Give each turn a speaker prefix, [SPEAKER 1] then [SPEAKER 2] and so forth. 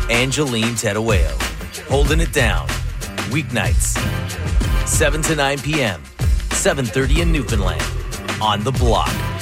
[SPEAKER 1] Angeline Terueo. Holding it down. Weeknights, 7 to 9 p.m., 7:30 in Newfoundland. On The Block.